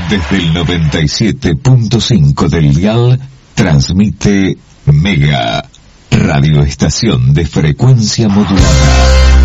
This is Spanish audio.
Desde el 97.5 del dial, transmite Mega, radioestación de frecuencia modulada.